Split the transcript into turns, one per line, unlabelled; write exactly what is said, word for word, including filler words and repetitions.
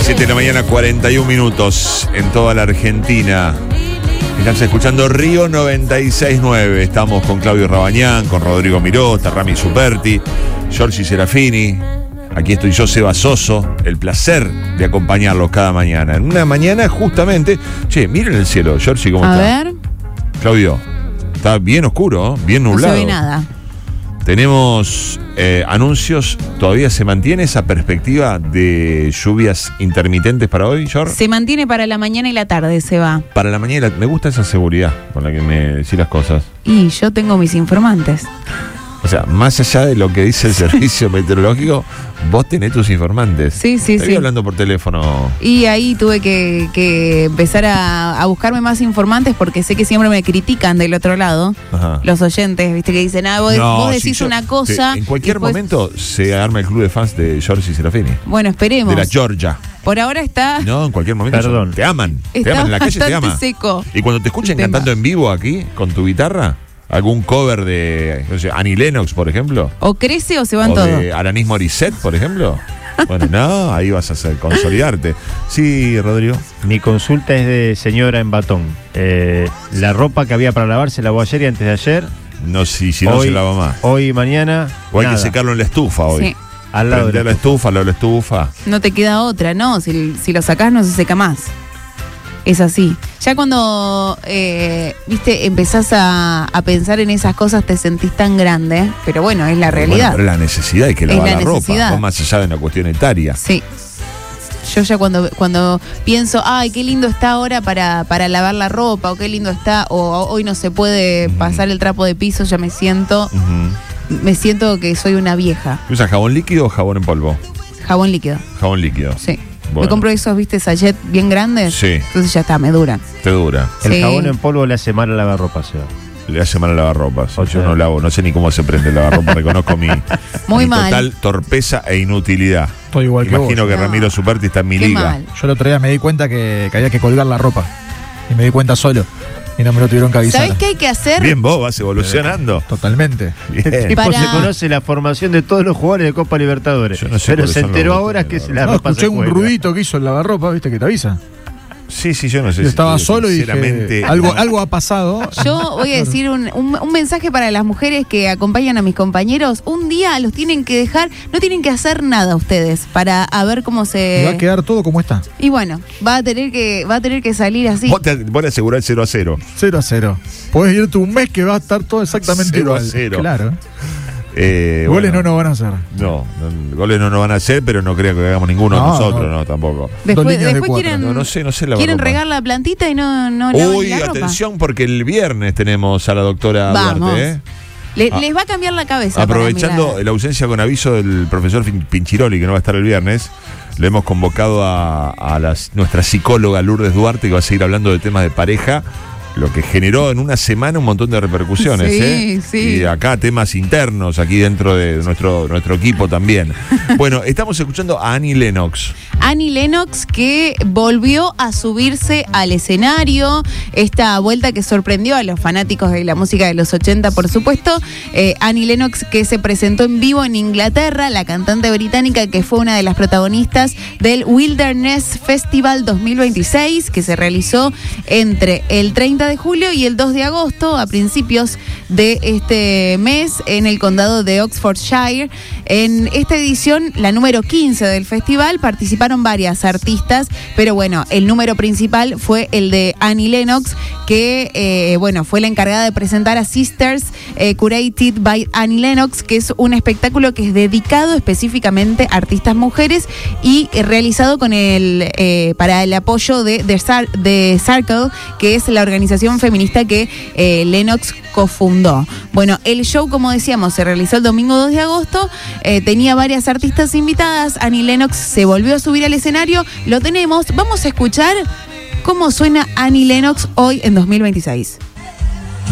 siete de la mañana, cuarenta y un minutos en toda la Argentina. Están escuchando Río noventa y seis nueve. Estamos con Claudio Rabañán, con Rodrigo Mirota, Rami Superti, Giorgi Serafini. Aquí estoy yo, Seba Soso. El placer de acompañarlos cada mañana. En una mañana justamente... Che, miren el cielo, Giorgi, ¿cómo
A
está?
ver.
Claudio, está bien oscuro, bien nublado.
No se ve nada.
Tenemos eh, anuncios. ¿Todavía se mantiene esa perspectiva de lluvias intermitentes para hoy, Jor?
Se mantiene para la mañana y la tarde, se va.
Para la mañana, me gusta esa seguridad con la que me decís las cosas.
Y yo tengo mis informantes.
O sea, más allá de lo que dice el servicio meteorológico, vos tenés tus informantes.
Sí, sí,
Estoy
sí.
hablando por teléfono.
Y ahí tuve que, que empezar a, a buscarme más informantes porque sé que siempre me critican del otro lado.
Ajá.
Los oyentes, viste, que dicen, ah, vos,
No,
vos
sí,
decís
yo-
una cosa.
sí, en cualquier
después-
momento se arma el club de fans de Giorgi Serafini.
Bueno, esperemos.
De la Georgia.
Por ahora está,
No, en cualquier momento.
Perdón.
Te aman. Te
está
aman en la calle, te
bastante
aman.
seco.
Y cuando te escuchan
el tema.
cantando en vivo aquí, con tu guitarra, algún cover de, no sé, Annie Lennox, por ejemplo,
O crece o se van
o
todos.
de Alanis Morissette, por ejemplo, bueno, no, ahí vas a hacer, consolidarte. Sí, Rodrigo.
Mi consulta es de señora en batón. Eh, la ropa que había para lavar se lavó ayer y antes de ayer.
No, si, si no
hoy,
se lava más.
Hoy y mañana.
O hay
nada.
que secarlo en la estufa hoy.
Sí,
Al lado de
Prender
la
la estufa, al lado de la estufa.
no te queda otra, ¿no? Si, si lo sacás no se seca más. Es así. Ya cuando, eh, viste, empezás a, a pensar en esas cosas te sentís tan grande. Pero bueno, es la realidad.
Bueno, pero la necesidad hay que
Es
lavar
la
la, ropa.
necesidad.
Vos más allá de una cuestión etaria.
Sí. Yo ya cuando, cuando pienso, ay, qué lindo está ahora para, para lavar la ropa, o qué lindo está, o, o hoy no se puede
Ujú.
pasar el trapo de piso, ya me siento,
Ujú.
me siento que soy una vieja.
¿Usas jabón líquido o jabón en polvo?
Jabón líquido,
Jabón líquido.
sí.
Bueno.
Me compro esos, viste, sachet bien grandes.
Sí.
Entonces ya está, me duran.
Te dura.
El
Sí.
jabón en polvo le hace mal a lavar ropa, Seba.
Le hace mal a lavarropas.
O
Yo
sea-
no lavo, no sé ni cómo se prende el lavarropa. Reconozco mi,
Muy
mi
mal.
total torpeza e inutilidad.
Estoy igual que
Imagino
vos.
que
No.
Ramiro Superti está en mi
Qué
liga.
mal.
Yo el otro día me di cuenta que, que había que colgar la ropa. Y me di cuenta solo. Y no me lo tuvieron que avisar.
¿Sabés qué hay que hacer?
Bien, vos vas evolucionando.
Totalmente.
Bien.
Tipo
Para-
se conoce la formación de todos los jugadores de Copa Libertadores.
Yo no sé
pero
cuáles
se
son los
enteró
gustos
ahora
de
que
la
se la
No,
ropa
escuché
se
un
cuelga.
ruidito que hizo el lavarropa, viste, que te avisa.
Sí, sí, yo no sé.
Yo
si
estaba
digo,
solo y dije,
sinceramente,
algo, algo ha pasado.
Yo voy a decir un, un- un mensaje para las mujeres que acompañan a mis compañeros. Un día los tienen que dejar, no tienen que hacer nada ustedes para a ver cómo
Y
se...
va a quedar todo como está.
Y bueno, va a tener que, va a tener que salir así.
Vos te, vos le asegurás el cero a cero.
cero a cero. Podés irte un mes que va a estar todo exactamente
Cero a
igual.
cero.
Claro.
Eh,
Goles
bueno,
no nos van a hacer.
No, no, goles no nos van a hacer, pero no creo que hagamos ninguno
No,
nosotros, no,
no.
tampoco.
Después,
líneas de
después
cuatro.
quieren,
No, no sé, no sé la
quieren
ropa.
regar la plantita y no, no lavan
Uy,
la ropa.
atención, porque el viernes tenemos a la doctora
Vamos.
Duarte, ¿eh?
Le-
Ah.
les va a cambiar la cabeza. para
Aprovechando
mirar.
la ausencia con aviso del profesor Fin- Pinchiroli, que no va a estar el viernes, le hemos convocado a, a las- nuestra psicóloga Lourdes Duarte, que va a seguir hablando de temas de pareja, lo que generó en una semana un montón de repercusiones.
Sí,
¿eh?
sí.
Y acá temas internos, aquí dentro de nuestro, nuestro equipo también. Bueno, estamos escuchando a Annie Lennox.
Annie Lennox, que volvió a subirse al escenario, esta vuelta que sorprendió a los fanáticos de la música de los ochenta, por supuesto. Eh, Annie Lennox, que se presentó en vivo en Inglaterra, la cantante británica que fue una de las protagonistas del Wilderness Festival dos mil veintiséis, que se realizó entre el treinta de julio y el dos de agosto, a principios de este mes, en el condado de Oxfordshire. En esta edición, la número quince del festival, participaron varias artistas, pero bueno, el número principal fue el de Annie Lennox, que eh, bueno, fue la encargada de presentar a Sisters, eh, Curated by Annie Lennox, que es un espectáculo que es dedicado específicamente a artistas mujeres y eh, realizado con el eh, para el apoyo de The Sar- The Circle, que es la organización feminista que eh, Lennox cofundó. Bueno, el show, como decíamos, se realizó el domingo dos de agosto, eh, tenía varias artistas invitadas, Annie Lennox se volvió a subir al escenario, lo tenemos, vamos a escuchar cómo suena Annie Lennox hoy en dos mil veintiséis.